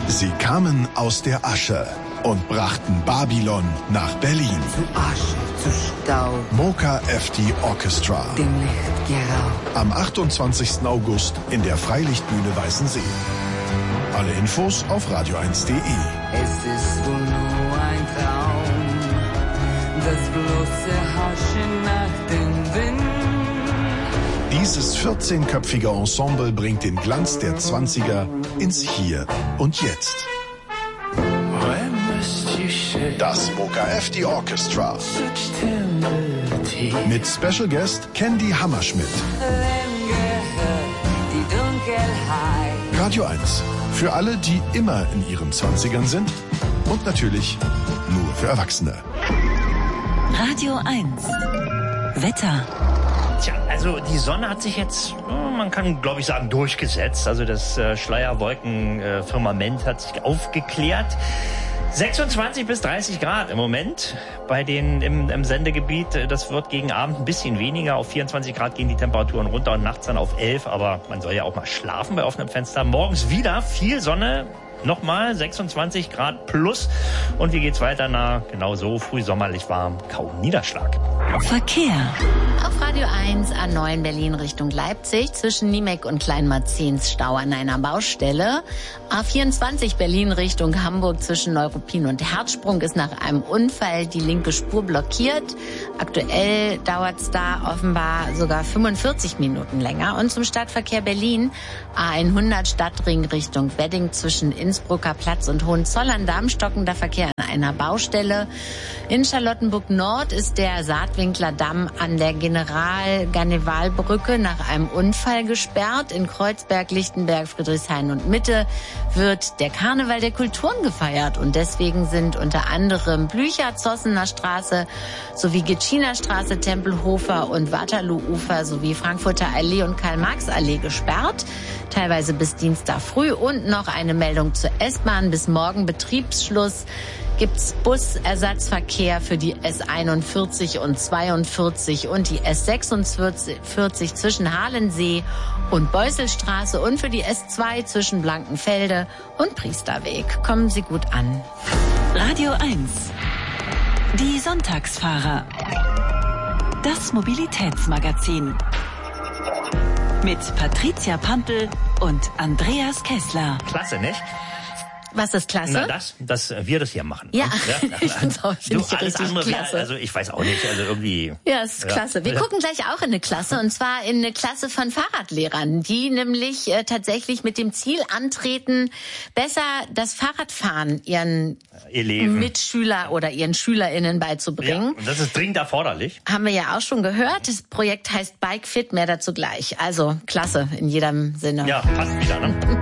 Sie kamen aus der Asche und brachten Babylon nach Berlin. Zu Asche, zu Staub. Mocha FD Orchestra. Dem Licht geraubt. Am 28. August in der Freilichtbühne Weißensee. Alle Infos auf radio1.de. Es ist wohl nur ein Traum, das bloße Haschen nach dem Wind. Dieses 14-köpfige Ensemble bringt den Glanz der 20er ins Hier und Jetzt. Das Mocha FD Orchestra. Mit Special Guest Candy Hammerschmidt. Die Dunkelheit. Radio 1. Für alle, die immer in ihren 20ern sind. Und natürlich nur für Erwachsene. Radio 1. Wetter. Tja, also die Sonne hat sich jetzt, man kann glaube ich sagen, durchgesetzt. Also das Schleierwolkenfirmament hat sich aufgeklärt. 26 bis 30 Grad im Moment bei den im Sendegebiet. Das wird gegen Abend ein bisschen weniger. Auf 24 Grad gehen die Temperaturen runter und nachts dann auf 11. Aber man soll ja auch mal schlafen bei offenem Fenster. Morgens wieder viel Sonne. Nochmal 26 Grad plus. Und wie geht's weiter? Na, genau so, früh sommerlich warm, kaum Niederschlag. Verkehr. Auf Radio 1 A9 Berlin Richtung Leipzig zwischen Niemek und Kleinmarzens Stau an einer Baustelle. A24 Berlin Richtung Hamburg zwischen Neuruppin und Herzsprung ist nach einem Unfall die linke Spur blockiert. Aktuell dauert's da offenbar sogar 45 Minuten länger. Und zum Stadtverkehr Berlin A100 Stadtring Richtung Wedding zwischen Innsbrucker Platz und Hohenzollern-Damm stockender Verkehr an einer Baustelle. In Charlottenburg Nord ist der Saatwinkler Damm an der General-Garneval-Brücke nach einem Unfall gesperrt. In Kreuzberg, Lichtenberg, Friedrichshain und Mitte wird der Karneval der Kulturen gefeiert. Und deswegen sind unter anderem Blücher, Zossener Straße sowie Gitschiner Straße, Tempelhofer und Waterloo-Ufer sowie Frankfurter Allee und Karl-Marx-Allee gesperrt. Teilweise bis Dienstag früh. Und noch eine Meldung zur S-Bahn. Bis morgen Betriebsschluss gibt's Busersatzverkehr für die S41 und 42 und die S46 zwischen Halensee und Beusselstraße und für die S2 zwischen Blankenfelde und Priesterweg. Kommen Sie gut an. Radio 1. Die Sonntagsfahrer. Das Mobilitätsmagazin. Mit Patricia Pampel und Andreas Kessler. Klasse, nicht? Was ist klasse? Na, dass wir das hier machen. Ja, ich finde alles richtig andere klasse. Wär, also ich weiß auch nicht, also irgendwie. Ja, ist klasse. Wir gucken gleich auch in eine Klasse, und zwar in eine Klasse von Fahrradlehrern, die nämlich tatsächlich mit dem Ziel antreten, besser das Fahrradfahren ihren Mitschüler oder ihren SchülerInnen beizubringen. Ja, und das ist dringend erforderlich. Haben wir ja auch schon gehört. Das Projekt heißt Bike Fit, mehr dazu gleich. Also klasse in jedem Sinne. Ja, passt wieder, ne?